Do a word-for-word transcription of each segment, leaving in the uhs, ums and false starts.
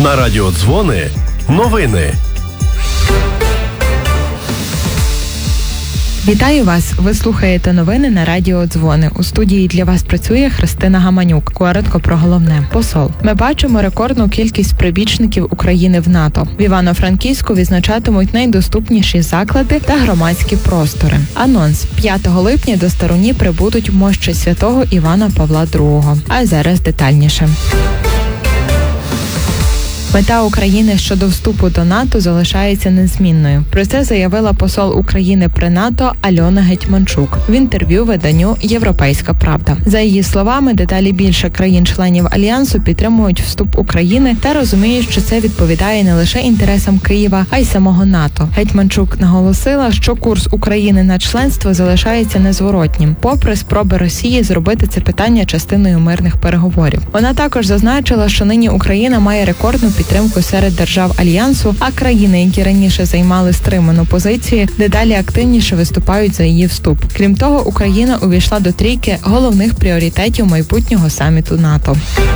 На радіо Дзвони новини. Вітаю вас! Ви слухаєте новини на радіо Дзвони. У студії для вас працює Христина Гаманюк. Коротко про головне. Посол. Ми бачимо рекордну кількість прибічників України в НАТО. В Івано-Франківську відзначатимуть найдоступніші заклади та громадські простори. Анонс. п'ятого липня до Старуні прибудуть мощі святого Івана Павла другого. А зараз детальніше. Мета України щодо вступу до НАТО залишається незмінною. Про це заявила посол України при НАТО Альона Гетьманчук в інтерв'ю виданню «Європейська правда». За її словами, дедалі більше країн-членів Альянсу підтримують вступ України та розуміють, що це відповідає не лише інтересам Києва, а й самого НАТО. Гетьманчук наголосила, що курс України на членство залишається незворотнім, попри спроби Росії зробити це питання частиною мирних переговорів. Вона також зазначила, що нині Україна має рекордну підтримку серед держав Альянсу, а країни, які раніше займали стриману позицію, дедалі активніше виступають за її вступ. Крім того, Україна увійшла до трійки головних пріоритетів майбутнього саміту НАТО.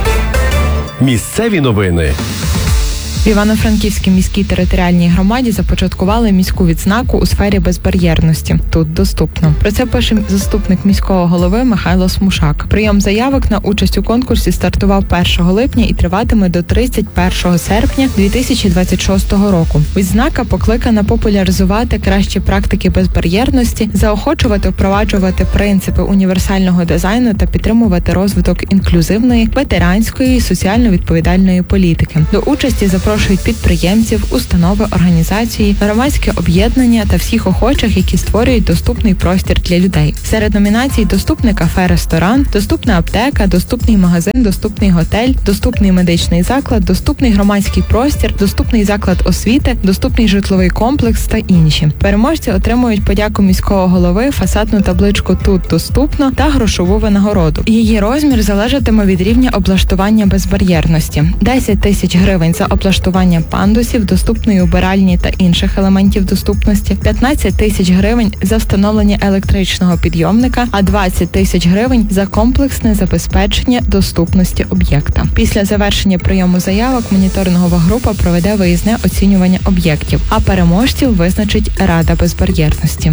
Місцеві новини. В Івано-Франківській міській територіальній громаді започаткували міську відзнаку у сфері безбар'єрності. Тут доступно. Про це пише заступник міського голови Михайло Смушак. Прийом заявок на участь у конкурсі стартував першого липня і триватиме до тридцять першого серпня дві тисячі двадцять шостого року. Відзнака покликана популяризувати кращі практики безбар'єрності, заохочувати впроваджувати принципи універсального дизайну та підтримувати розвиток інклюзивної, ветеранської і соціально відповідальної політики. До участі запрошують підприємців, установи, організації, громадські об'єднання та всіх охочих, які створюють доступний простір для людей. Серед номінацій доступне кафе-ресторан, доступна аптека, доступний магазин, доступний готель, доступний медичний заклад, доступний громадський простір, доступний заклад освіти, доступний житловий комплекс та інші. Переможці отримують подяку міського голови, фасадну табличку «Тут доступно» та грошову винагороду. Її розмір залежатиме від рівня облаштування безбар'єрності. десять тисяч гривень за облаштування пандусів, доступної убиральні та інших елементів доступності, п'ятнадцять тисяч гривень за встановлення електричного підйомника, а двадцять тисяч гривень за комплексне забезпечення доступності об'єкта. Після завершення прийому заявок моніторингова група проведе виїзне оцінювання об'єктів, а переможців визначить Рада безбар'єрності.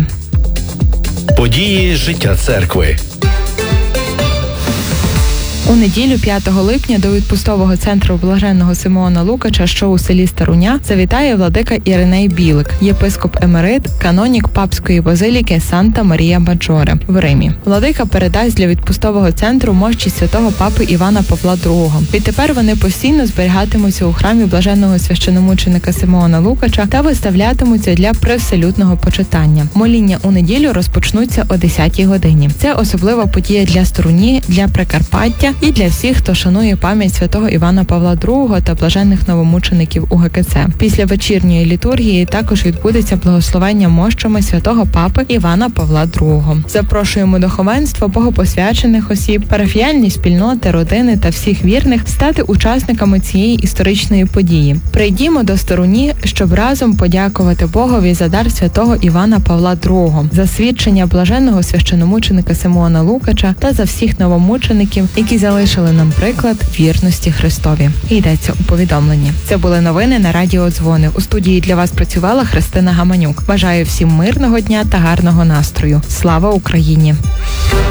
Події життя церкви. У неділю п'ятого липня до відпустового центру Блаженного Симеона Лукача, що у селі Старуня, завітає владика Іриней Білик, єпископ емерит, канонік папської базиліки Санта Марія Маджоре в Римі. Владика передасть для відпустового центру мощі святого папи Івана Павла другого. Відтепер вони постійно зберігатимуться у храмі блаженного священомученика Симеона Лукача та виставлятимуться для привселюдного почитання. Моління у неділю розпочнуться о десятій годині. Це особлива подія для Старуні, для Прикарпаття і для всіх, хто шанує пам'ять святого Івана Павла другого та блаженних новомучеників У Ге Ке Це. Після вечірньої літургії також відбудеться благословення мощами святого папи Івана Павла другого. Запрошуємо духовенство, богопосвячених осіб, парафіяльні спільноти, родини та всіх вірних стати учасниками цієї історичної події. Прийдімо до Старуні, щоб разом подякувати Богові за дар святого Івана Павла другого, за свідчення блаженного священомученика Симеона Лукача та за всіх новомучеників, які залишили нам приклад вірності Христові. І йдеться у повідомленні. Це були новини на радіо Дзвони. У студії для вас працювала Христина Гаманюк. Бажаю всім мирного дня та гарного настрою. Слава Україні!